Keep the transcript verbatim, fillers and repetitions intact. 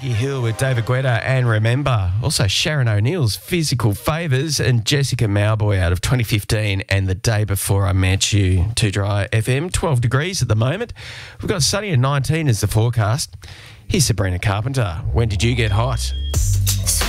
Maggie Hill with David Guetta and Remember. Also Sharon O'Neill's Physical Favours and Jessica Mauboy out of twenty fifteen and The Day Before I Met You. Too Dry F M, twelve degrees at the moment. We've got sunny and nineteen as the forecast. Here's Sabrina Carpenter. When did you get hot?